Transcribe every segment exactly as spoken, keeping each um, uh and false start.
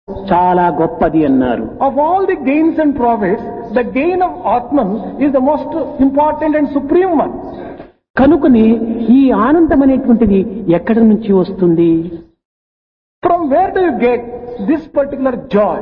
చాలా గొప్పది అన్నారు. Of all the gains and profits, the gain of Atman is the most important and supreme one. కనుకని ఈ ఆనందం అనేటువంటిది ఎక్కడి నుంచి వస్తుంది? From where do you get this particular joy?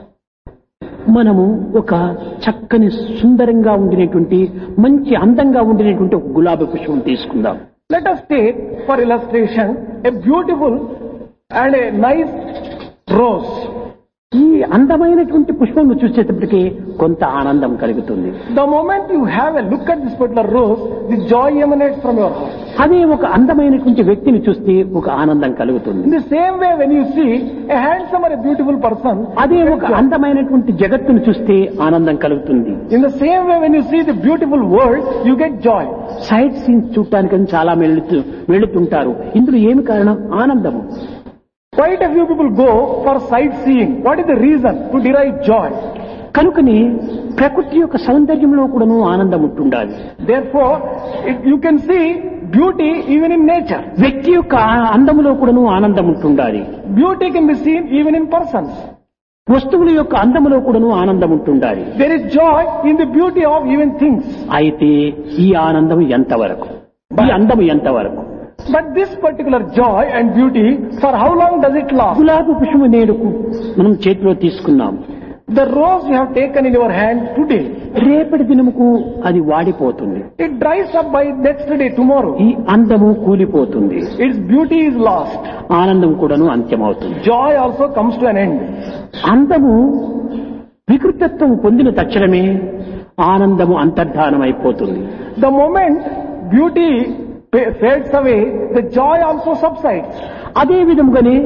మనము ఒక చక్కని సుందరంగా ఉండినటువంటి మంచి అందంగా ఉండినటువంటి ఒక గులాబీ పుష్పం తీసుకుందాం. Let us take for illustration a beautiful and a nice rose. ఈ అందమైనటువంటి పుష్పం చూసేటప్పటికి కొంత ఆనందం కలుగుతుంది. The moment you have a look at this particular rose, the joy emanates from your heart. అదే ఒక అందమైనటువంటి వ్యక్తిని చూస్తే ఒక ఆనందం కలుగుతుంది. In the same way, when you see a handsome or a beautiful person, అదే ఒక అందమైనటువంటి జగత్తును చూస్తే ఆనందం కలుగుతుంది. in the same way, when you see the beautiful world, you get joy. Site scenes చూడటానికి చాలా వెళుతూ వెళుతుంటారు. ఇందులో ఏమి కారణం? ఆనందము. Quite a few people go for sightseeing. What is the reason? To derive joy. కనుకని ప్రకృతి యొక్క సౌందర్యంలో కూడాను ఆనందం ఉంటుండాలి. Therefore, it, you can see beauty even in nature. వ్యక్తి యొక్క అందములో కూడాను ఆనందం ఉంటుండాలి. Beauty can be seen even in persons. వస్తువుల యొక్క అందములో కూడాను ఆనందం ఉంటుండాలి. There is joy in the beauty of even things. అయితే ఈ ఆనందం ఎంతవరకు? ఈ అందము ఎంతవరకు? But this particular joy and beauty, for how long does it last? గులాబీ పుష్పము నేడుకు మనం చేతిలో తీసుకున్నాం. The rose you have taken in your hand today, రేపటి దినముకు అది వాడిపోతుంది. it dries up by next day, tomorrow. ఈ అందము కూలిపోతుంది. Its beauty is lost. ఆనందం కూడాను అంత్యమవుతుంది. Joy also comes to an end. అందము వికృతత్వం పొందిన తక్షణమే ఆనందము అంతర్ధానం అయిపోతుంది. The moment beauty fades away, the joy also subsides. అదే విధముగానే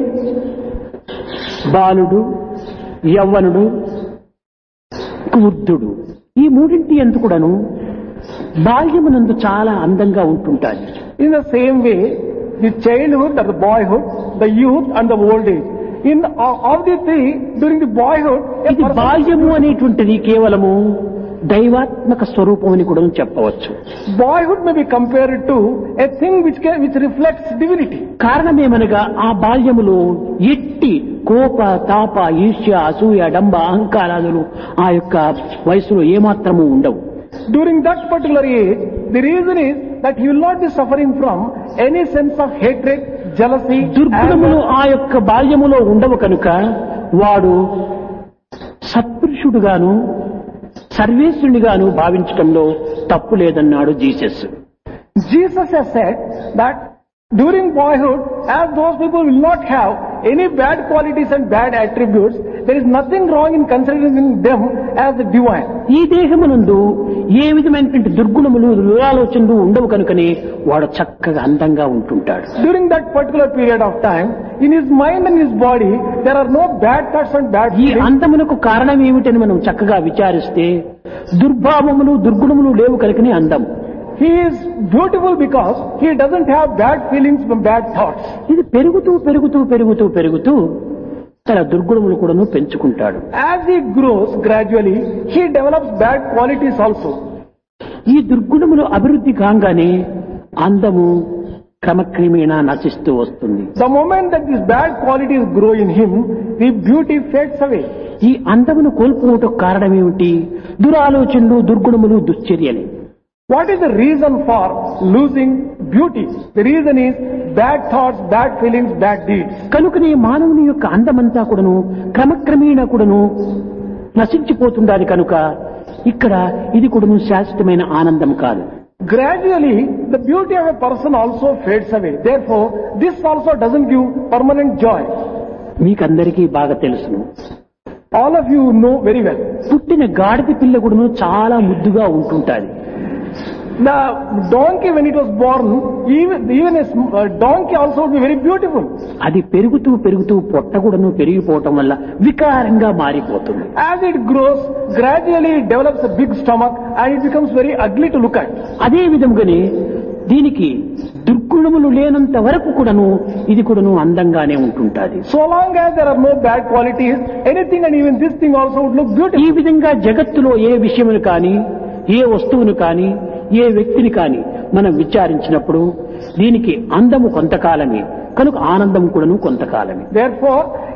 బాలుడు, యవ్వనుడు, వృద్ధుడు ఈ మూడింటి యందు కూడాను బాల్యమునందు చాలా అందంగా ఉంటుంటారు. In the same way, the childhood or the boyhood, the youth and the old age. In of the three, during the boyhood, a ఇది person- బాల్యము అనేటువంటిది కేవలము దైవాత్మక స్వరూపం అని కూడా చెప్పవచ్చు. boyhood may be compared to a thing which can, which reflects divinity. కారణమేమనగా ఆ బాల్యములో ఎట్టి కోప, తాప, ఈర్ష్య, అసూయ, డంబ, అహంకారాలు ఆ యొక్క వయసులో ఏమాత్రము ఉండవు. During that particular age, the reason is that he will not be suffering from any sense of hatred, jealousy, దుర్గుణములు anger. ఆ యొక్క బాల్యములో ఉండవు కనుక వాడు సత్పురుషుడుగాను సర్వేశ్వరునిగాను భావించటంలో తప్పు లేదన్నాడు Jesus. Jesus has said that during boyhood, as those people will not have any bad qualities and bad attributes, there is nothing wrong in considering them as divine. ఈ దేహమునందు ఏ విధమైనటువంటి దుర్గుణములు, దురాలోచనలు ఉండవు కనుకనే వాడు చక్కగా అందంగా ఉంటుంటాడు. During that particular period of time, in his mind and his body, there are no bad thoughts and bad ఈ feelings. అందమునకు కారణం ఏమిటని మనం చక్కగా విచారిస్తే దుర్భావములు, దుర్గుణములు లేవు కనుకనే అందం. He is beautiful because he doesn't have bad feelings from bad thoughts. ఇది పెరుగుతూ పెరుగుతూ పెరుగుతూ పెరుగుతూ తన దుర్గుణములు కూడాను పెంచుకుంటాడు. As he grows gradually, he develops bad qualities also. ఈ దుర్గుణములు అభివృద్ధి కాగానే అందము క్రమక్రమేణా నశిస్తూ వస్తుంది. The moment that these bad qualities grow in him, the beauty fades away. ఈ అందమును కోల్పోవటం కారణమేమిటి? దురాలోచనలు, దుర్గుణములు, దుశ్చర్యలే. What is the reason for losing beauty? The reason is bad thoughts, bad feelings, bad deeds. కనుకనే మానవుని యొక్క అందమంతా కూడాను క్రమక్రమేణా కూడాను నశించిపోతుండాలి కనుక ఇక్కడ ఇది కూడాను శాశ్వతమైన ఆనందం కాదు. Gradually, the beauty of a person also fades away. Therefore, this also doesn't give permanent joy. మీకందరికీ బాగా తెలుసును. All of you know very well. పుట్టిన గాడిద పిల్ల కూడాను చాలా ముద్దుగా ఉంటుంటాది. The donkey, when it was born, even, even a sm- uh, donkey also would be very beautiful. అది పెరుగుతూ పెరుగుతూ పొట్ట కూడాను పెరిగిపోవటం వల్ల వికారంగా మారిపోతుంది. As it grows, gradually it develops a big stomach and it becomes very ugly to look at. అదే విధంగానే దీనికి దుర్గుణములు లేనంత వరకు కూడాను ఇది కూడాను అందంగానే ఉంటుంటాది. So long as there are no bad qualities, anything and even this thing also would look ఈ beautiful. విధంగా జగత్తులో ఏ విషయమును కానీ, ఏ వస్తువును కానీ, ఏ వ్యక్తిని కానీ మనం విచారించినప్పుడు దీనికి అందము కొంతకాలమే కనుక ఆనందం కూడాను కొంతకాలమే. Therefore,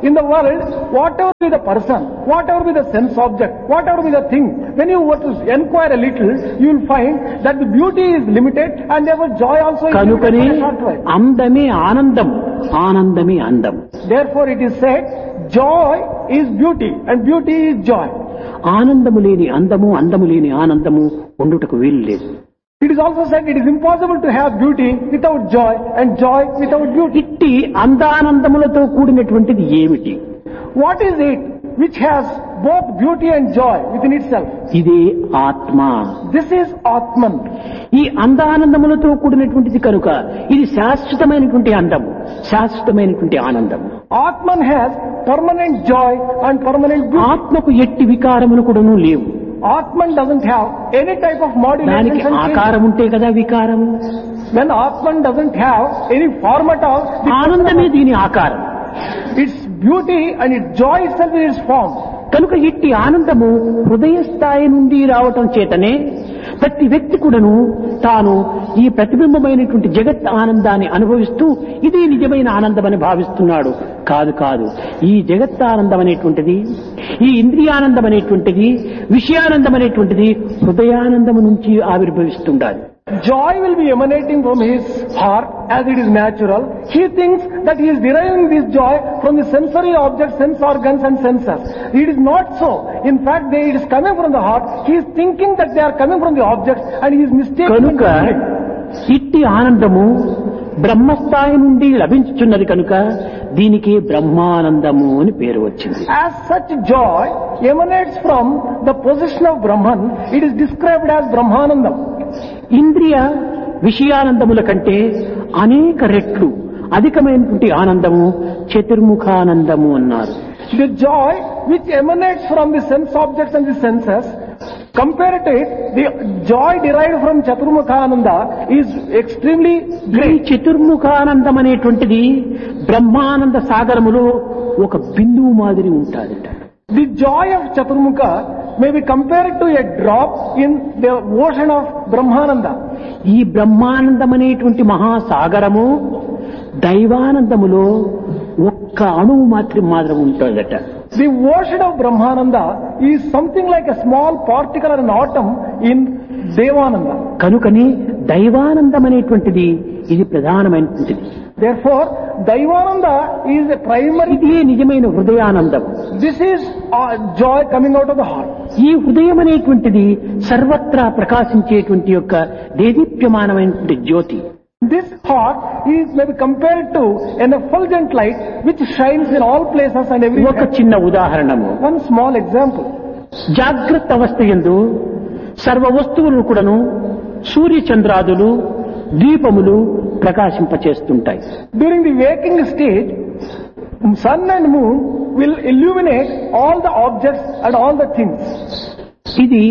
in the world, whatever be the person, whatever be the sense object, whatever be the thing, when you were to inquire a little, you will find that the beauty is limited and therefore joy also is limited కనుకనే for a short while. అందమే ఆనందం, ఆనందమే అందం. Therefore it is said, joy is beauty and beauty is joy. ఆనందము లేని అందము, అందము లేని ఆనందము ఉండుటకు వీలు లేదు. It is also said it is impossible to have beauty without joy and joy without beauty. ఇట్టి అందానందములతో కూడినటువంటిది ఏమిటి? What is it which has both beauty and joy within itself? ఇదే ఆత్మ. This is Atman. ఈ అందానందములతో కూడినటువంటిది కనుక ఇది శాశ్వతమైనటువంటి అందము, శాశ్వతమైనటువంటి ఆనందము. Atman has permanent joy and permanent beauty. ఆత్మకు ఎట్టి వికారములు కూడాను లేవు. Atman doesn't have any type of దానికి modulation and change. ఆకారం ఉంటే కదా వికారము. When Atman doesn't have any form at all, the ఆనందమే దీని ఆకారం. its beauty and its joy itself is its form. కనుక ఇట్టి ఆనందము హృదయ స్థాయి నుండి రావటం చేతనే ప్రతి వ్యక్తి కూడాను తాను ఈ ప్రతిబింబమైనటువంటి జగత్ ఆనందాన్ని అనుభవిస్తూ ఇది నిజమైన ఆనందమని భావిస్తున్నాడు. కాదు కాదు, ఈ జగత్ ఆనందం అనేటువంటిది, ఈ ఇంద్రియానందం అనేటువంటిది, విషయానందం అనేటువంటిది హృదయానందము నుంచి ఆవిర్భవిస్తుండాలి. Joy will be emanating from his heart as it is natural. He thinks that he is deriving this joy from the sensory objects, sense organs and senses. It is not so. In fact, they, it is coming from the heart. He is thinking that they are coming from the objects and he is mistaken. కనుక ఇట్టి ఆనందము బ్రహ్మస్థాయి నుండి లభించుచున్నది కనుక దీనికి బ్రహ్మానందము అని పేరు వచ్చింది. As such joy emanates from the position of Brahman, it is described as Brahmanandam. ఇంద్రియ విషయానందముల కంటే అనేక రెట్లు అధికమైనటువంటి ఆనందము చతుర్ముఖానందము అన్నారు. The joy which emanates from the sense objects and the senses, compared to it, the joy derived from Chaturmukhananda is extremely ఈ great. చతుర్ముఖానందం అనేటువంటిది బ్రహ్మానంద సాగరములో ఒక బిందువు మాదిరి ఉంటాడట. The joy of Chaturmukha may be compared to a drop in the ocean of Brahmananda. ఈ బ్రహ్మానందం అనేటువంటి మహాసాగరము దైవానందములో ఒక్క అణువు మాత్రం మాత్రం ఉంటుందట. The ocean of Brahmananda is something like a small particle or an atom in Devananda. కనుకని దైవానందం అనేటువంటిది ఇది ప్రధానమైనటువంటిది. Therefore, Daivananda is a primary. ఇదే నిజమైన హృదయానందం. This is uh, joy coming out of the heart. ఈ హృదయం అనేటువంటిది సర్వత్రా ప్రకాశించేటువంటి యొక్క దేదీప్యమానమైనటువంటి జ్యోతి. This heart is maybe compared to an effulgent light which shines in all places and ఒక everywhere. చిన్న ఉదాహరణము, One small example. జాగ్రత్త అవస్థ యందు సర్వ వస్తువులు కూడాను సూర్య చంద్రాదులు దీపములు ప్రకాశింపచేస్తుంటాయి. During the waking stage, sun and moon will illuminate all the objects and all the things. ఇది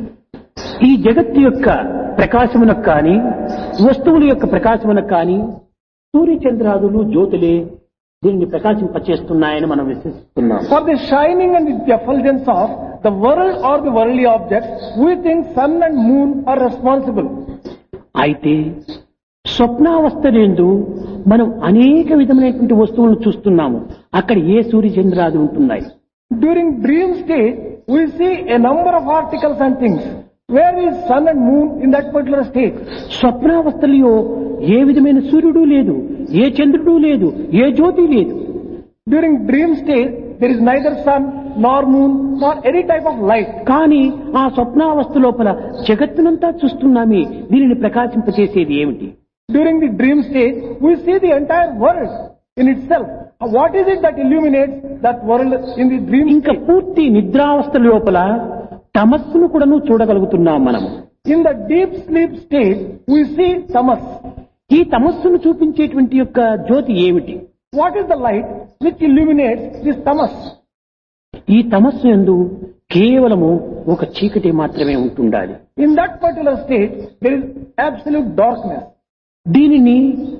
ఈ జగత్తు యొక్క ప్రకాశమునకు కానీ వస్తువుల యొక్క ప్రకాశమునకు కానీ సూర్య చంద్రాదులు జ్యోతులే దీనిని ప్రకాశింపచేస్తున్నాయని మనం విశ్వసిస్తున్నాం. For the shining and the effulgence of the world or the worldly objects, we think sun and moon are responsible. అయితే స్వప్నావస్థలందు మనం అనేక విధమైనటువంటి వస్తువులను చూస్తున్నాము. అక్కడ ఏ సూర్య చంద్రాది ఉంటున్నాయి. During dream state, we see a number of articles and things. Where is sun and moon in that particular state? స్వప్నావస్థలో ఏ విధమైన సూర్యుడు లేదు, ఏ చంద్రుడు లేదు, ఏ జ్యోతి లేదు. During dream state, there is neither sun nor moon nor any type of light. కానీ ఆ స్వప్నావస్థ లోపల జగత్తునంతా చూస్తున్నామే, దీనిని ప్రకాశింపచేసేది ఏమిటి? During the dream state, we see the entire world in itself. What is it that illuminates that world in the dream ఇంకా state? పూర్తి నిద్రావస్థ లోపల తమస్సును కూడాను చూడగలుగుతున్నాం మనం. In the deep sleep state, we see tamas. ఈ తమస్సును చూపించేటువంటి యొక్క జ్యోతి ఏమిటి? What is the light which illuminates this tamas? ఈ తమస్సు యందు కేవలము ఒక చీకటి మాత్రమే ఉంటుండాలి. In that particular state, there is absolute darkness. దీనిని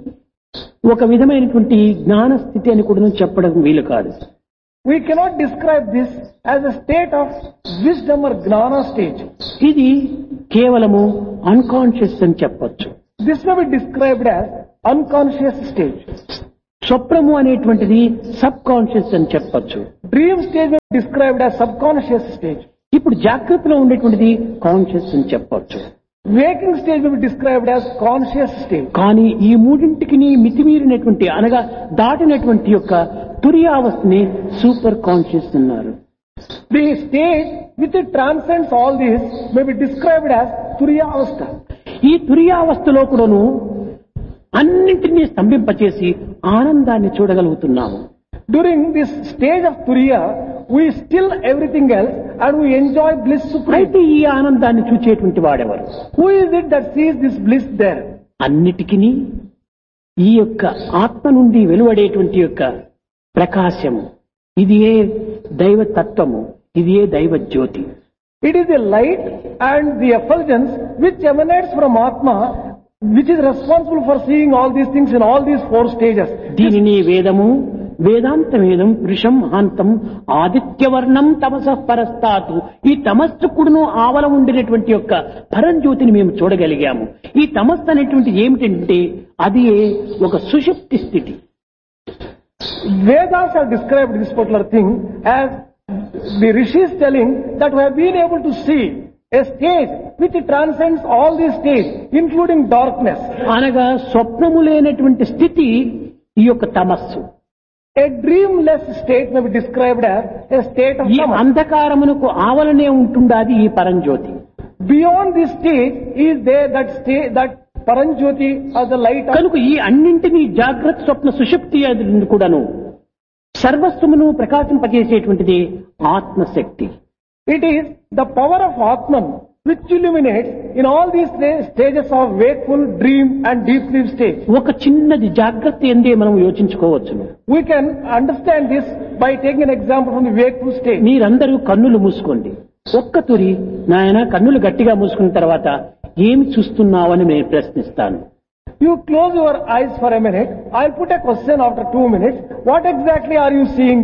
ఒక విధమైనటువంటి జ్ఞాన స్థితి అని కూడా చెప్పడం వీలు కాదు. We cannot describe this as a state of wisdom or gnana stage. ఇది కేవలము అన్కాన్షియస్ అని చెప్పొచ్చు. This may be described as unconscious stage. స్వప్నము అనేటువంటిది సబ్ కాన్షియస్ అని చెప్పొచ్చు. Dream stage may be described as subconscious stage. ఇప్పుడు జాగ్రత్తలో ఉండేటువంటిది కాన్షియస్ అని చెప్పొచ్చు. Waking stage may be described as conscious stage. కానీ ఈ మూడింటికి మితిమీరినటువంటి అనగా దాటినటువంటి యొక్క తురియావస్థని సూపర్ కాన్షియస్ అన్నారు. The stage which it transcends all this may be described as Turiya Avastha. ఈ తురియావస్థలో కూడాను అన్నింటినీ స్తంభింపచేసి ఆనందాన్ని చూడగలుగుతున్నాము. During this stage of Turiya, we still everything else and we enjoy bliss supreme. అయితే ఈ ఆనందాన్ని చూచేటువంటి వాడెవరు? Who is it that sees this bliss there? అన్నిటికీ ఈ యొక్క ఆత్మ నుండి వెలువడేటువంటి యొక్క ప్రకాశము, ఇది ఏ దైవ తత్వము, ఇది ఏ దైవ జ్యోతి. It is the light and the effulgence which emanates from Atma, which is responsible for seeing all these things in all these four stages. దీనిని వేదము వేదాంత వేదం పురుషం మహాంతం ఆదిత్యవర్ణం తమసః పరస్తాతు. ఈ తమస్సుకుడును ఆవల ఉండినటువంటి యొక్క పరంజ్యోతిని మేము చూడగలిగాము. ఈ తమస్సు అనేటువంటి ఏమిటంటే అది ఒక సుషుప్తి స్థితి. Vedas have described this particular thing as the rishis telling that we have been able to see a stage which transcends all these stages, including darkness. అనగా స్వప్నము లేనటువంటి స్థితి ఈ యొక్క తమస్సు. A dreamless state may be described as a state of ఈ tamas. అంధకారమునకు ఆవలనే ఉంటుండాది ఈ పరంజ్యోతి. Beyond this stage is there that state, that Paranjyoti or the light of. కనుక ఈ అన్నింటినీ జాగ్రత్త స్వప్న సుషుప్తి అది కూడాను సర్వస్వమును ప్రకాశింపజేసేటువంటిది ఆత్మశక్తి. It is the power of Atman which illuminates in all these stages of wakeful, dream and deep sleep stage. ఒక చిన్నది జాగ్రత్త ఎందే మనం యోచించుకోవచ్చును. We can understand this by taking an example from the wakeful stage. మీరందరూ కన్నులు మూసుకోండి. ఒక్క తురి నాయన కన్నులు గట్టిగా మూసుకున్న తర్వాత ఏమి చూస్తున్నావని నేను ప్రశ్నిస్తాను. You close your eyes for a minute. I'll put a question after two minutes. What exactly are you seeing?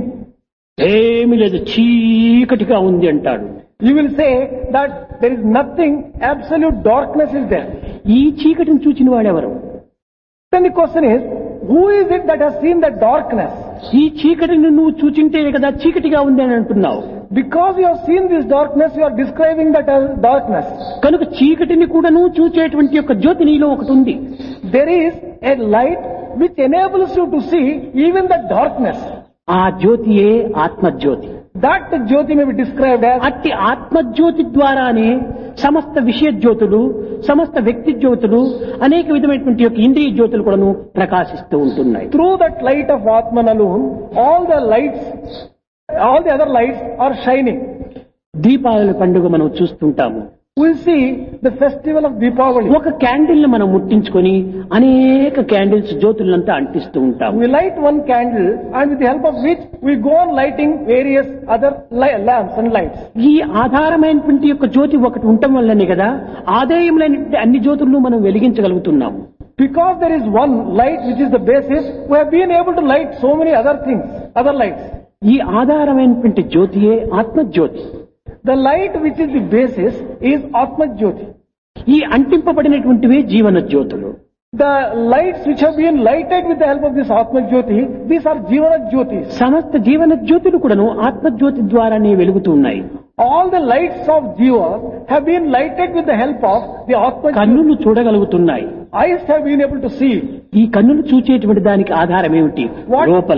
ఏమి లేదు, చీకటిగా ఉంది అంటాడు. You will say that there is nothing, absolute darkness is there. ఈ చీకటిని చూచిన వాడెవరు? Then the question is, who is it that has seen the darkness? ఈ చీకటిని నువ్వు చూచింటే కదా చీకటిగా ఉంది అని అంటున్నావు. Because you have seen this darkness, you are describing that as darkness. కనుక చీకటిని కూడాను చూచేటువంటి యొక్క జ్యోతి నీలో ఒకటి ఉంది. There is a light which enables you to see even the darkness. ఆ జ్యోతియే ఆత్మజ్యోతి. That Jyoti may be described as. అట్టి ఆత్మజ్యోతి ద్వారానే సమస్త విషయ జ్యోతులు, సమస్త వ్యక్తి జ్యోతులు, అనేక విధమైనటువంటి యొక్క ఇంద్రియ జ్యోతులు కూడాను ప్రకాశిస్తూ ఉంటున్నాయి. Through that light of Atman alone, all the lights, all the other lights are shining. Deepavali పండుగ మనం చూస్తుంటాము. We see the festival of Deepavali. ఒక క్యాండిల్ ని మనం ముట్టించుకొని అనేక క్యాండిల్స్ జ్యోతులంతా అంటిస్తూ ఉంటాము. We light one candle and with the help of which we go on lighting various other li- lamps and lights. ఈ ఆధారమైనటువంటి యొక్క జ్యోతి ఒకటి ఉండటం వల్లనే కదా ఆదాయములైనటువంటి అన్ని జ్యోతులను మనం వెలిగించగలుగుతున్నాము. Because there is one light which is the basis, we have been able to light so many other things, other lights. ఈ ఆధారమైనటువంటి జ్యోతియే ఆత్మజ్యోతి. The light which is the basis is Atma Jyoti. ఈ అంటింపబడినటువంటివే జీవన జ్యోతులు. The lights which have been lighted with the help of this Atma Jyoti, these are Jivana Jyotis. సమస్త జీవన జ్యోతులు కూడాను ఆత్మజ్యోతి ద్వారానే వెలుగుతూ ఉన్నాయి. All the lights of Jiva have been lighted with the help of the Atma Jyoti. కన్నులు చూడగలుగుతున్నాయి. Eyes have been able to see. ఈ కన్నులు చూచేటువంటి దానికి ఆధారం ఏమిటి? What? లోపల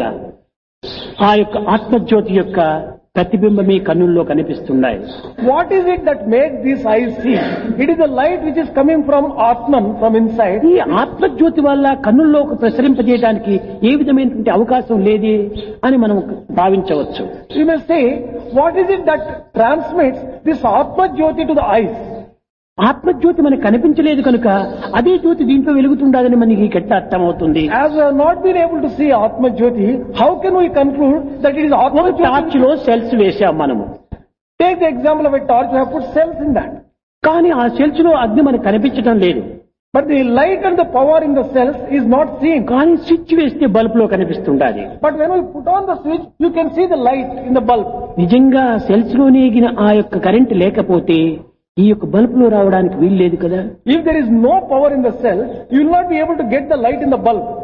ఆ యొక్క ఆత్మజ్యోతి యొక్క ప్రతిబింబమే కన్నుల్లో కనిపిస్తున్నాయి. What is it that makes these eyes see? It is the light which is coming from Atman, from inside. ఈ ఆత్మజ్యోతి వల్ల కన్నుల్లోకి ప్రసరింపజేయడానికి ఏ విధమైనటువంటి అవకాశం లేదే అని మనం భావించవచ్చు. You may say, what is it that transmits this Atma Jyoti to the eyes? ఆత్మజ్యోతి మనకు కనిపించలేదు కనుక అదే జ్యోతి దీంట్లో వెలుగుతుండదని మనకి ఎట్లా అర్థమవుతుంది? As we have not been able to see Atma Jyoti, how can we conclude that it is Atma ఒక Jyoti? Torch లో సెల్స్ వేశాం మనము. Take the example of a torch, we have put cells in that. కానీ ఆ cells లో అగ్ని మనకు కనిపించడం లేదు. But the light and the power in the cells is not seen. కానీ స్విచ్ వేస్తే బల్బ్ లో కనిపిస్తుండాలి. But when we put on the switch, you can see the light in the bulb. నిజంగా సెల్స్ లో నేగిన ఆ యొక్క కరెంట్ లేకపోతే ఈ యొక్క బల్బ్ లో రావడానికి వీల్లేదు కదా. If there is no power in the cell, you will not be able to get the light in the bulb.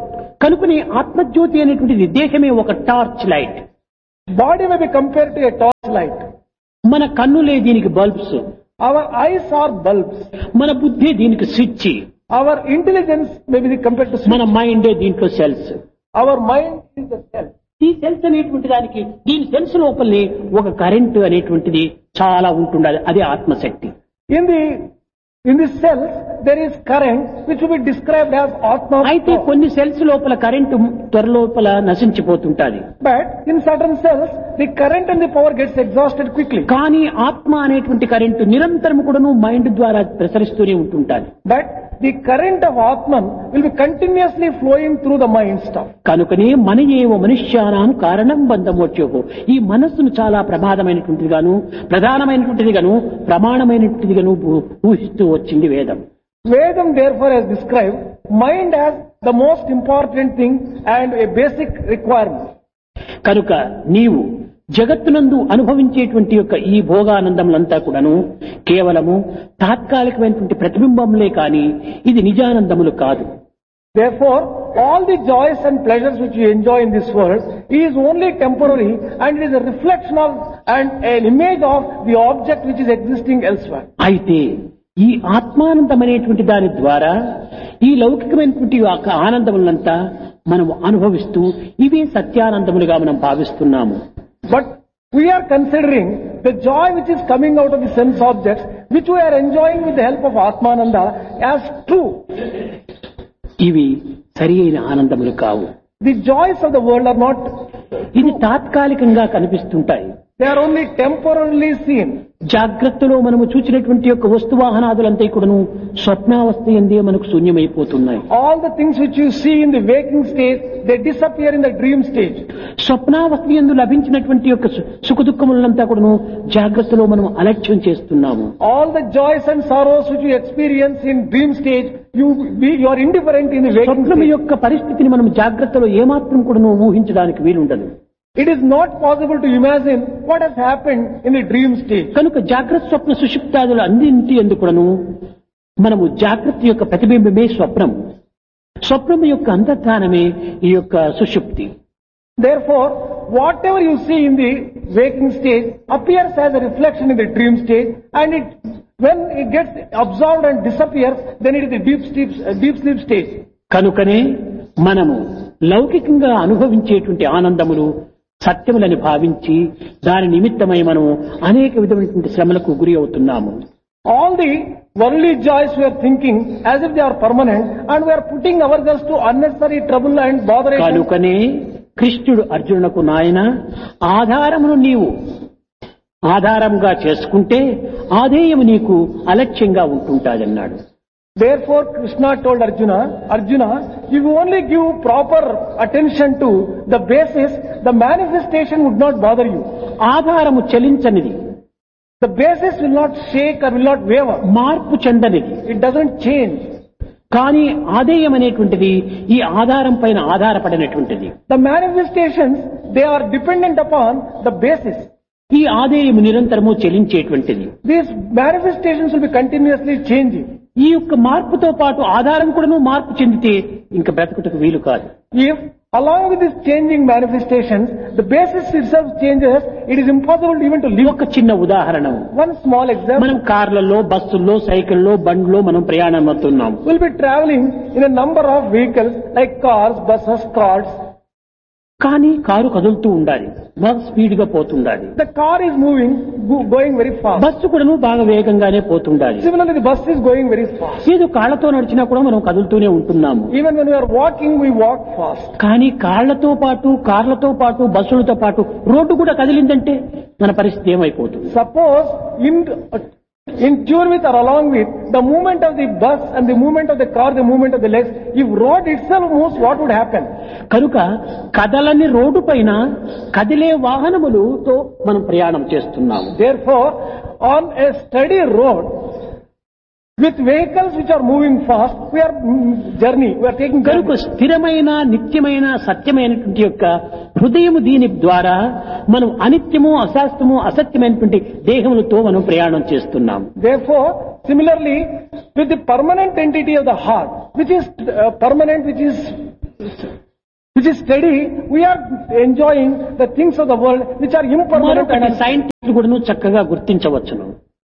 కనుకనే ఆత్మజ్యోతి అనేటువంటిది దేహమే ఒక torch light. Body may be compared to a torch light. మన కన్నులే దీనికి bulbs, Our eyes are bulbs. మన బుద్ధి దీనికి switch, Our intelligence may be compared to మన switch. మైండే దీంట్లో cells. Our mind is the cell. ఈ సెల్స్ అనేటువంటి దానికి దీని సెల్స్ లోపలనే ఒక కరెంటు అనేటువంటిది చాలా ఉంటుండాలి, అదే ఆత్మశక్తి. In the in the cells there is current which will be described as Atma. అయితే కొన్ని సెల్స్ లోపల కరెంటు త్వర లోపల నశించిపోతుంటాది. But in certain cells the current and the power gets exhausted quickly. కానీ ఆత్మ అనేటువంటి కరెంటు నిరంతరం కూడాను మైండ్ ద్వారా ప్రసరిస్తూనే ఉంటుంటాది. But the current of Atman will be continuously flowing through the mind stuff. కనుకనే మన ఏవ మనుష్యానాం కారణం బంధమోచ్యోహో, ఈ మనస్సును చాలా ప్రమాదమైనటువంటిది గాను ప్రధానమైనటువంటిది గాను ప్రమాణమైనటువంటిది గాను ఊహిస్తూ వచ్చింది వేదం. Vedam therefore has described mind as the most important thing and a basic requirement. కనుక నీవు జగత్తునందు అనుభవించేటువంటి యొక్క ఈ భోగానందములంతా కూడాను కేవలము తాత్కాలికమైనటువంటి ప్రతిబింబంలే కాని ఇది నిజానందములు కాదు. Therefore, all the joys and pleasures which you enjoy in this world is only temporary and it is a reflection of and an image of the object which is existing elsewhere. అయితే ఈ ఆత్మానందం అనేటువంటి దాని ద్వారా ఈ లౌకికమైనటువంటి యొక్క ఆనందములంతా మనం అనుభవిస్తూ ఇవే సత్యానందములుగా మనం భావిస్తున్నాము. But we are considering the joy which is coming out of the sense objects which we are enjoying with the help of Atmananda as true. ఇవి సరి అయిన ఆనందములు కావు. The joys of the world are not, ఇది తాత్కాలికంగా కనిపిస్తుంటాయి. they are only temporarily seen. జాగ్రత్తలో మనము చూచినటువంటి యొక్క వస్తువాహనాదులంతా కూడాను స్వప్నావస్థ ఎందే మనకు శూన్యమైపోతున్నాయి. All the things which you see in the waking stage, they disappear in the dream stage. స్వప్నావస్థ యందు లభించినటువంటి యొక్క సుఖదుఖములంతా కూడాను జాగ్రత్తలో మనం అలక్ష్యం చేస్తున్నాము. All the joys and sorrows which you experience in dream stage, you be, you are indifferent in the waking స్వప్నం stage. యొక్క పరిస్థితిని మనం జాగ్రత్తలో ఏమాత్రం కూడాను ఊహించడానికి వీలుండదు. It is not possible to imagine what has happened in the dream stage. కనుక జాగ్రత్త స్వప్న సుషుప్తాదులు అన్నింటి యందు కూడాను మనము జాగ్రత్త యొక్క ప్రతిబింబమే స్వప్నం, స్వప్నం యొక్క అంతర్ధానమే ఈ యొక్క సుషుప్తి. Therefore, whatever you see in the waking stage appears as a reflection in the dream stage, and it, when it gets absorbed and disappears, then it is the deep sleep, uh, deep sleep stage. కనుకనే మనము లౌకికంగా అనుభవించేటువంటి ఆనందములు సత్యములని భావించి దాని నిమిత్తమై మనము అనేక విధమైనటువంటి శ్రమలకు గురి అవుతున్నాము. All the worldly joys we are thinking as if they are permanent, and we are putting ourselves to unnecessary trouble and botheration. కనుకనే కృష్ణుడు అర్జునునకు నాయన ఆధారమును నీవు ఆధారంగా చేసుకుంటే ఆధేయము నీకు అలక్ష్యంగా ఉంటుంటాదన్నాడు. Therefore, Krishna told Arjuna, Arjuna, if you only give proper attention to the basis, the manifestation would not bother you. ఆధారము చలించనిది, The basis will not shake or will not waver. మార్పు చెందనిది. It doesn't change. కానీ ఆధేయం అనేటువంటిది ఈ ఆధారం పైన ఆధారపడినటువంటిది. The manifestations, they are dependent upon the basis. ఈ ఆధేయము నిరంతరము చెలించేటువంటిది. These manifestations will be continuously changing. ఈ యొక్క మార్పుతో పాటు ఆధారం కూడాను మార్పు చెందితే ఇంకా బ్రతుకుటకు వీలు కాదు. If along with these changing manifestations, the basis itself changes, it is impossible even to live. ఒక చిన్న ఉదాహరణ, One small example. మనం కార్లలో, బస్సుల్లో, సైకిల్లో, బండ్లో మనం ప్రయాణం అవుతున్నాం. We'll be traveling in a number of vehicles like cars, buses, carts. కానీ కారు కదులుతూ ఉండాలి, బాగా స్పీడ్ గా పోతుండాలి. The car is moving, go- going very fast. Bus కూడాను బాగా వేగంగానే పోతుండాలి. Similarly, the bus is going very fast. ఏదో కాళ్లతో నడిచినా కూడా మనం కదులుతూనే ఉంటున్నాము. Even when we are walking, we walk fast. కానీ కాళ్లతో పాటు, కార్లతో పాటు, బస్సులతో పాటు రోడ్డు కూడా కదిలిందంటే మన పరిస్థితి ఏమైపోతుంది? Suppose in in tune with or along with the movement of the bus and the movement of the car, the movement of the legs, if road itself moves, what would happen? కనుక కదలని road పైన కదిలే వాహనములతో మనం ప్రయాణం చేస్తున్నాము. Therefore, on a steady road with vehicles which are moving fast, we are mm, journey, we are taking కనుక journey. స్థిరమైన, నిత్యమైన, సత్యమైనటువంటి యొక్క హృదయము దీని ద్వారా మనం అనిత్యము, అశాస్త్రము, అసత్యమైనటువంటి దేహములతో మనం ప్రయాణం చేస్తున్నాము. Therefore, similarly, with the permanent entity of the heart, which is uh, permanent, which is which is steady, we are enjoying the things of the world which are impermanent. మరొకటి సైంటిస్టులు కూడాను చక్కగా గుర్తించవచ్చును.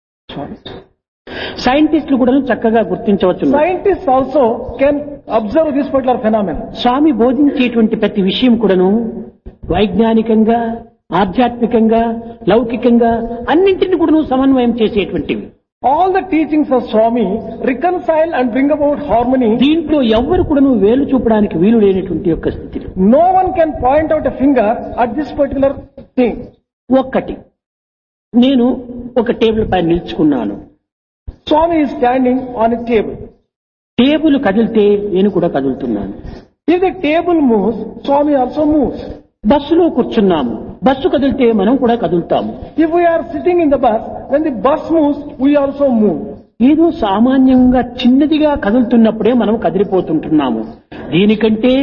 సైంటిస్టులు కూడాను చక్కగా గుర్తించవచ్చును. Scientists also can observe this particular phenomenon. స్వామి బోధించేటువంటి ప్రతి విషయం కూడాను వైజ్ఞానికంగా, ఆధ్యాత్మికంగా, లౌకికంగా అన్నింటిని కూడాను సమన్వయం చేసేటువంటివి. All the teachings of Swami reconcile and bring about harmony. దీంట్లో ఎవ్వరు కూడాను వేలు చూపడానికి వీలు లేనటువంటి యొక్క స్థితిలో No one can point out a finger at this particular thing. ఒక్కటి, నేను ఒక టేబుల్ పైన నిల్చుకున్నాను. Swami is standing on a table. Table కదిలితే నేను కూడా కదులుతున్నాను. If the table moves, Swami also moves. బస్సులో కూర్చున్నాము, బస్సు కదిలితే మనం కూడా కదులుతాము. If we are sitting in the bus, when the bus moves, we also move. ఏదో సామాన్యంగా చిన్నదిగా కదులుతున్నప్పుడే మనం కదిలిపోతుంటున్నాము. దీనికంటే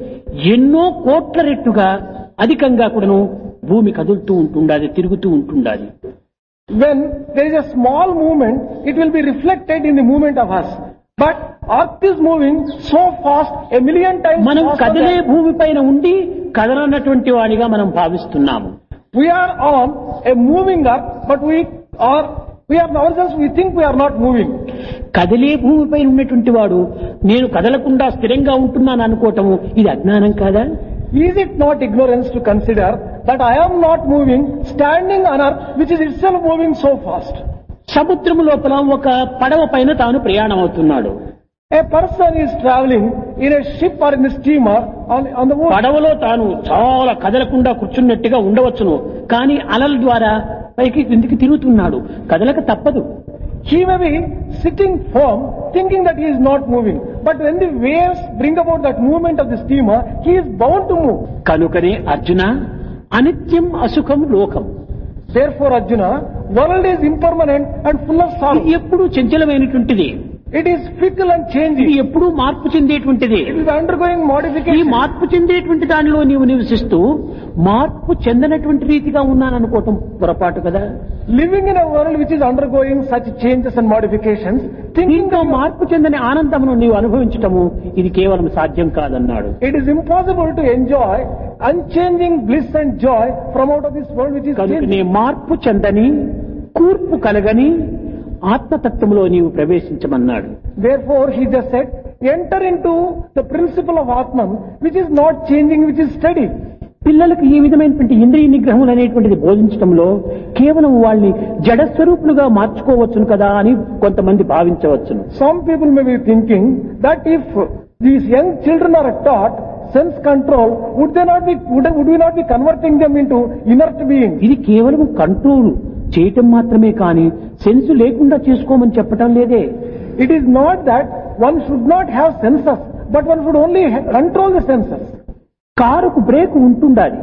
ఎన్నో కోట్ల రెట్టుగా అధికంగా కూడాను భూమి కదులుతూ ఉంటుండాలి, తిరుగుతూ ఉంటుండాలి. When there is a small movement, it will be reflected in the movement of us. But earth is moving so fast, a million times మనం faster కదిలే than- భూమి పైన ఉండి కదలనటువంటి వాడిగా మనం భావిస్తున్నాము. We are on a moving earth, but we are, we are ourselves, we think we are not moving. కదిలే భూమి పైన ఉన్నటువంటి వాడు నేను కదలకుండా స్థిరంగా ఉంటున్నాను అనుకోవటము ఇది అజ్ఞానం కాదా? Is it not ignorance to consider that I am not moving, standing on earth, which is itself moving so fast? సముద్రము లోపల ఒక పడవ పైన తాను ప్రయాణం అవుతున్నాడు. A person is traveling in a ship or in a steamer on, on the ocean. పడవలో తాను చాలా కదలకుండా కూర్చున్నట్టుగా ఉండవచ్చును, కానీ అలల ద్వారా పైకి కిందికి తిరుగుతున్నాడు. కదలక తప్పదు. He may be sitting firm, thinking that he is not moving. But when the waves bring about that movement of the steamer, he is bound to move. కనుకనే అర్జున, అనిత్యం అసుఖం లోకం. Therefore, Arjuna, world is impermanent and full of ఇది sorrow. ఎప్పుడూ చంచలమైనటువంటిది. It is fickle and ఇది changing. ఎప్పుడూ మార్పు చెందేటువంటిది. It is undergoing ఈ modification. మార్పు చెందేటువంటి దానిలో నీవు నివసిస్తూ మార్పు చెందనటువంటి రీతిగా ఉన్నాననుకోవటం పొరపాటు కదా. Living in a world which is undergoing such changes and modifications, thinking దీంతో that మార్పు చెందని ఆనందమును నీవు అనుభవించటము ఇది కేవలం సాధ్యం కాదన్నాడు. it is impossible to enjoy unchanging bliss and joy from out of this world which is కనుక నీ changing. మార్పు చెందని కూర్పు కలగని ఆత్మతత్వంలో నీవు ప్రవేశించమన్నాడు. Therefore, he just said, enter into the principle of Atman, which is not changing, which is steady. పిల్లలకు ఈ విధమైనటువంటి ఇంద్రియ నిగ్రహం అనేటువంటిది బోధించడంలో కేవలం వాళ్ళని జడస్వరూపులుగా మార్చుకోవచ్చును కదా అని కొంతమంది భావించవచ్చును. Some people may be thinking that if these young children are taught sense control, would they not be, would, would we not be converting them into inert beings? ఇది కేవలం కంట్రోల్ చేయటం మాత్రమే కానీ సెన్స్ లేకుండా చేసుకోమని చెప్పటం లేదే. It is not that one should not have senses, but one should only ha- control the senses. కారుకు బ్రేక్ ఉంటుండాలి,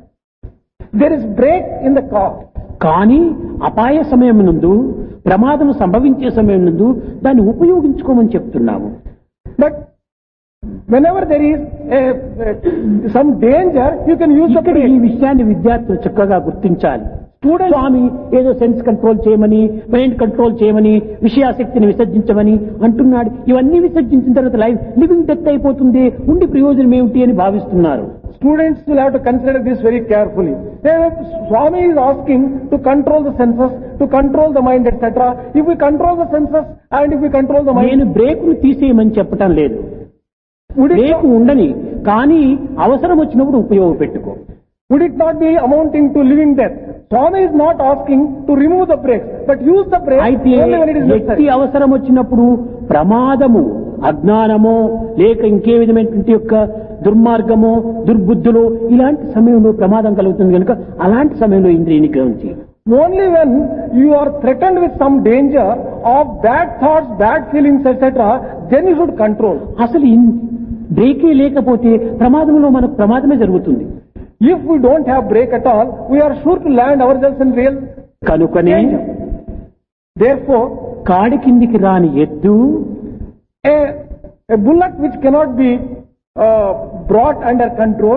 There is brake in the car. కానీ అపాయ సమయం నందు, ప్రమాదం సంభవించే సమయం నందు దాన్ని ఉపయోగించుకోమని చెప్తున్నాము. But whenever there is a, a, some danger, you can use the ఇక్కడ ఈ brake. విషయాన్ని విద్యార్థులు చక్కగా గుర్తించాలి. స్వామి ఏదో సెన్స్ కంట్రోల్ చేయమని, మైండ్ కంట్రోల్ చేయమని, విషయాశక్తిని విసర్జించమని అంటున్నాడు. ఇవన్నీ విసర్జించిన తర్వాత లైఫ్ లివింగ్ డెత్ అయిపోతుంది, ఉండి ప్రయోజనం ఏమిటి అని భావిస్తున్నారు. Students will have to consider this very carefully. They, Swami is asking to control the senses, to control the mind, et cetera. If we control the senses and if we control the mind, నేను బ్రేకును తీసేయమని చెప్పటం లేదు. would it, break ఉండని, కానీ అవసరం వచ్చినప్పుడు ఉపయోగపెట్టుకో. would it not be amounting to living death? Swami is not asking to remove the brakes, but use the brakes అయితే only when it is వ్యక్తి necessary. అవసరం వచ్చినప్పుడు ప్రమాదము, అజ్ఞానమో లేక ఇంకే విధమైనటువంటి యొక్క దుర్మార్గమో దుర్బుద్ధులో ఇలాంటి సమయంలో ప్రమాదం కలుగుతుంది కనుక అలాంటి సమయంలో ఇంద్రియ నిగ్రహం చేయాలి. Only when you are threatened with some danger of bad thoughts, bad feelings, et cetera, then you should control. అసలు ఇన్- బ్రేకే లేకపోతే ప్రమాదంలో మనకు ప్రమాదమే జరుగుతుంది. If we don't have brake at all, we are sure to land ourselves in real కనుకనే danger. Therefore, కాడి కిందికి రాని ఎద్దు, a, a bullock which cannot be uh, brought under control,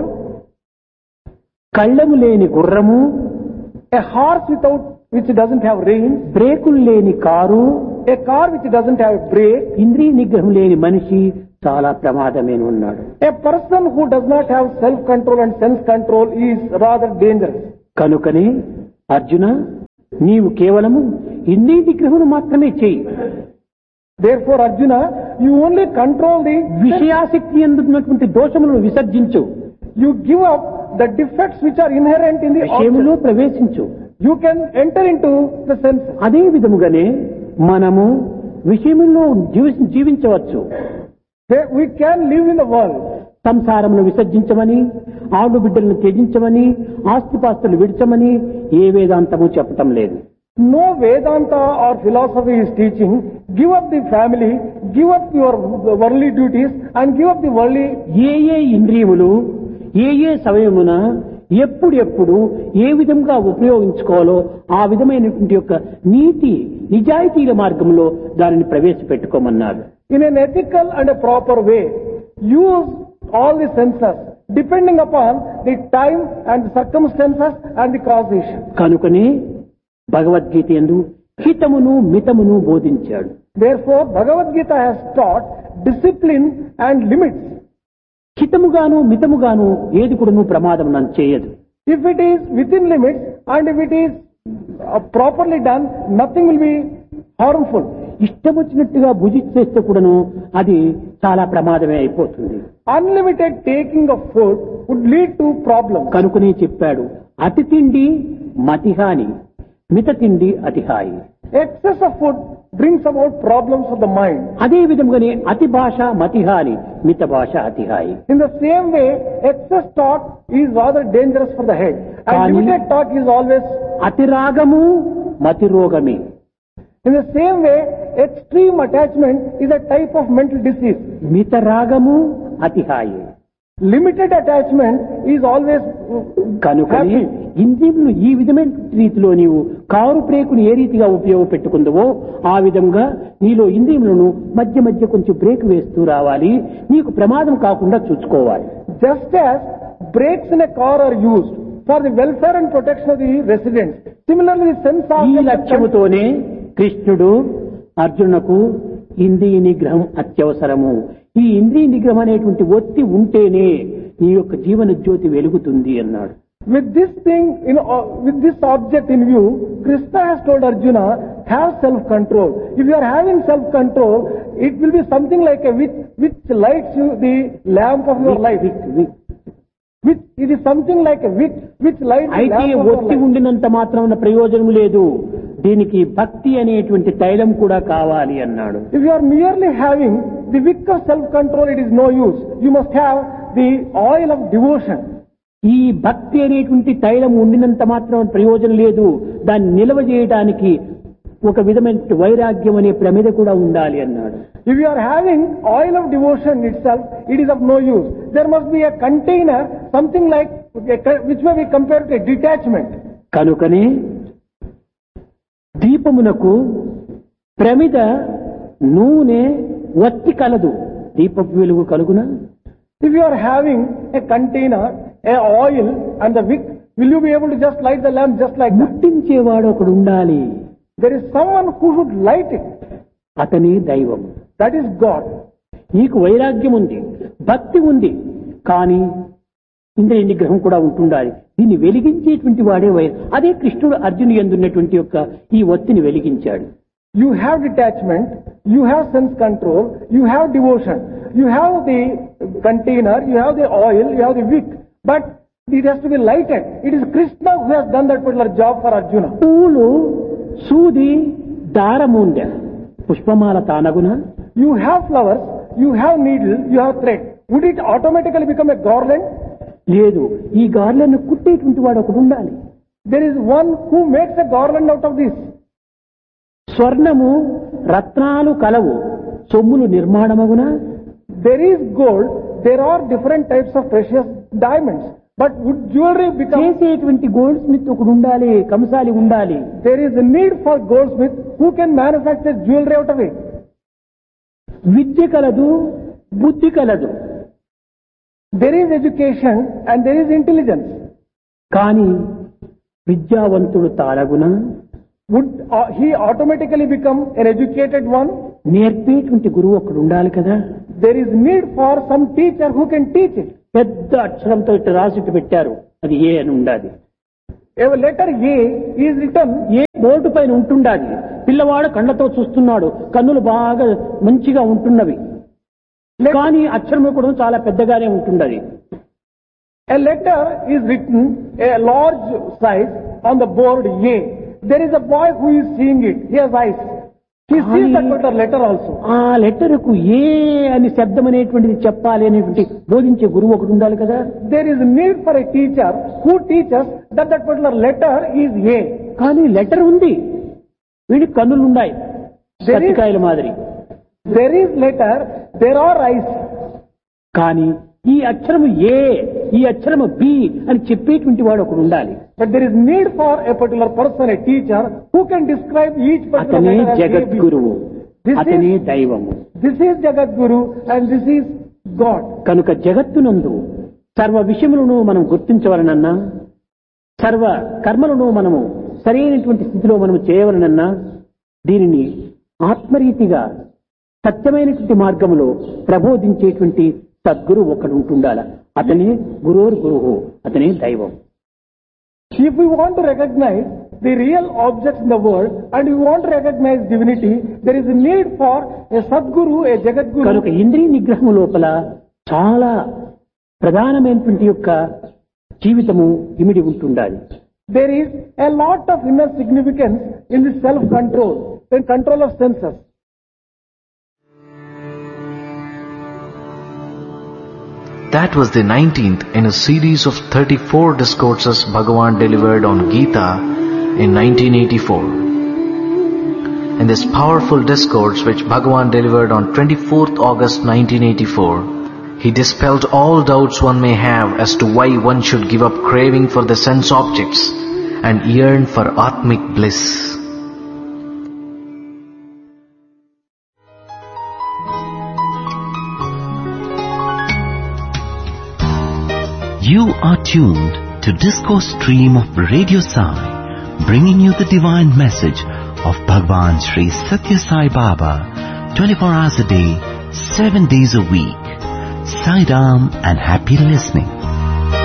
కళ్ళము లేని గుర్రము, a horse without which doesn't have reins, బ్రేకులు లేని car, a car which doesn't have brake, ఇంద్రియ నిగ్రహం లేని మనిషి చాలా ప్రమాదమేను అన్నాడు. A person who does not have self-control and sense-control is rather dangerous. కనుకనే అర్జున, నీవు కేవలము ఇంద్రియ నిగ్రహం మాత్రమే చేయి. Therefore, Arjuna, you only control the విషయాసక్తి ఎందుకున్నటువంటి దోషములను విసర్జించు. You give up the defects which are inherent in the విషయములో object. ప్రవేశించు. You can enter into the senses. అదే విధముగానే మనము విషయములో జీవి- జీవించవచ్చు. There- We can live in the world. సంసారమును విసర్జించమని, ఆడు బిడ్డలను త్యజించమని, ఆస్తిపాస్తులు విడిచమని ఏ వేదాంతము చెప్పటం లేదు. No Vedanta or philosophy is teaching, give up the family, give up your worldly duties and give up the worldly. ఏ ఏ ఇంద్రియములు ఏ ఏ సమయమున ఎప్పుడు ఎప్పుడు ఏ విధంగా ఉపయోగించుకోవాలో ఆ విధమైనటువంటి యొక్క నీతి నిజాయితీల మార్గంలో దానిని ప్రవేశపెట్టుకోమన్నాడు. In an ethical and a proper way, use all the senses depending upon the time and the circumstances and the causation. కనుకనే భగవద్గీత యందు హితమును మితమును బోధించాడు. Therefore, Bhagavad Gita has taught discipline and limits. హితముగాను మితముగాను ఏది కూడాను ప్రమాదం నన్ను చేయదు. If it is within limits and if it is uh, properly done, nothing will be harmful. ఇష్టం వచ్చినట్టుగా భుజించేస్తే కూడాను అది చాలా ప్రమాదమే అయిపోతుంది. Unlimited taking of food would lead to problems. కనుకనే చెప్పాడు, అతి తిండి మతిహాని, మిత తిండి అతిహాయి. Excess of food brings about problems of the mind. అదే విధంగానే అతి భాష మతిహాని, మిత భాష అతిహాయి. In the same way, excess talk is rather dangerous for the head. And Kani- limited talk is always. అతి రాగము మతి రోగమే. In the same way, extreme attachment is a type of mental disease. మిత రాగము అతిహాయి. Limited attachment is always uh, కనుకనే happy. ఇంద్రియములు ఈ విధమైన రీతిలో నీవు కారు బ్రేకును ఏ రీతిగా ఉపయోగపెట్టుకుందవో ఆ విధంగా నీలో ఇంద్రియములను మధ్య మధ్య కొంచెం బ్రేక్ వేస్తూ రావాలి. నీకు ప్రమాదం కాకుండా చూసుకోవాలి. Just as brakes in a car are used for the welfare and protection of the residents, similarly the sense ఈ organs. లక్ష్యముతోనే కృష్ణుడు అర్జునకు ఇంద్రియ నిగ్రహం అత్యవసరము. ఈ ఇంద్రియ నిగ్రహం అనేటువంటి ఒత్తి ఉంటేనే నీ యొక్క జీవన జ్యోతి వెలుగుతుంది అన్నాడు. With this thing, you know, uh, with this object in view, Krishna has told Arjuna, have self-control. If you are having self-control, it will be something like a wick which lights you the lamp of your life. విక్- విక్- Which it is something like a wick which lights the అయితే lamp of your ఒత్తి life. ఉండినంత మాత్రం ప్రయోజనం లేదు. దీనికి భక్తి అనేటువంటి తైలం కూడా కావాలి అన్నాడు. If you are merely having the wick of self-control, it is no use. You must have the oil of devotion. ఈ భక్తి అనేటువంటి తైలం ఉండినంత మాత్రం ప్రయోజనం లేదు. దాన్ని నిల్వ చేయడానికి ఒక విధమైన వైరాగ్యం అనే ప్రమిద కూడా ఉండాలి అన్నాడు. If you are having oil of devotion itself, it is of no use. There must be a container, something like which may be compared to a detachment. కనుకనే దీపమునకు ప్రమిద నూనె వత్తి కలదు, దీపపు వెలుగు కలుగునా? If you are having a container, a oil and the wick, will you be able to just light the lamp just like that? ముట్టించేవాడు ఒకడు ఉండాలి. There is someone who should light it. అతని దైవం. That is God. నీకు వైరాగ్యం ఉంది, భక్తి ఉంది, కానీ ఇంద్రియ నిగ్రహం కూడా ఉంటుండాలి. దీన్ని వెలిగించేటువంటి వాడే వై అదే కృష్ణుడు అర్జును యందున్నటువంటి యొక్క ఈ ఒత్తిని వెలిగించాడు. You have detachment, you have sense control, you have devotion, you have the container, you have the oil, you have the wick, but it has to be lighted. It is Krishna who has done that particular job for Arjuna. పూలు సూది దారముండె పుష్పమాల తానగున. You have flowers, you have needle, you have thread. Would it automatically become a garland? లేదు, ఈ గార్లను కుట్టేటువంటి వాడు ఒకడు ఉండాలి. There is one who makes a garland out of this. స్వర్ణము రత్నాలు కలవు, సొమ్ములు నిర్మాణమగున. There is gold, there are different types of precious diamonds. But would jewelry become... చేసేటువంటి gold Smith ఒకడు ఉండాలి, కంసాలి ఉండాలి. There is a need for goldsmith who can manufacture jewelry out of it. విద్య కలదు, బుద్ధి కలదు, There is education and there is intelligence. కానీ విద్యావంతుడు తారగున. would uh, he automatically become an educated one? నేర్పేటువంటి గురువు ఒకడు ఉండాలి కదా. There is need for some teacher who can teach it. పెద్ద అక్షరంతో ఇట్లా రాసిట్టు పెట్టారు, అది ఏ అని ఉండాలి. A letter A is written. A board పైన ఉంటుండాలి. పిల్లవాడు కళ్ళతో చూస్తున్నాడు, కన్నులు బాగా మంచిగా ఉంటున్నవి, కానీ అక్షరము కూడా చాలా పెద్దగానే ఉంటుండది. A letter is written a large size on the board A. There is a boy who is seeing it. He has eyes. He sees that letter also. ఆ లెటర్కు ఏ అని శబ్దం అనేటువంటిది చెప్పాలి అనేటువంటి బోధించే గురువు ఒకడు ఉండాలి కదా. There is need for a teacher who teaches that that particular letter is A. కానీ లెటర్ ఉంది, వీడికి కన్నులు ఉన్నాయి, సత్తికాయల మాదిరి. There is letter, there are eyes. కానీ ఈ అక్షరము ఏ, ఈ అక్షరము బి అని చెప్పేటువంటి వాడు ఒకడు ఉండాలి. But there is need for a particular person, a teacher, who can describe each particular అతనే letter as జగద్గురువు, అతనే దైవము. This is Jagadguru and this is God. కనుక జగత్తునందు సర్వ విషయములను మనం గుర్తించవలనన్నా, సర్వ కర్మలను మనము సరైనటువంటి స్థితిలో మనము చేయవలనన్నా, దీనిని ఆత్మరీతిగా సత్యమైనటువంటి మార్గంలో ప్రబోధించేటువంటి సద్గురు ఒకడు ఉంటుండాల. అతనే గురువు గురువు, అతనే దైవం. If we want to recognize the real objects in the world and we want to recognize divinity, there is a need for a Sadguru, a Jagadguru. కనుక ఇంద్రియ నిగ్రహము లోపల చాలా ప్రధానమైనటువంటి యొక్క జీవితము ఇమిడి ఉంటుండాలి. There is a lot of inner significance in the self-control, in control of senses. That was the nineteenth in a series of thirty-four discourses Bhagavan delivered on Gita in nineteen eighty-four. In this powerful discourse which Bhagavan delivered on twenty-fourth August nineteen eighty-four, he dispelled all doubts one may have as to why one should give up craving for the sense objects and yearn for Atmic bliss. You are tuned to Discourse Stream of Radio Sai, bringing you the divine message of Bhagwan Sri Satya Sai Baba, twenty-four hours a day, seven days a week. Sai Ram and happy listening.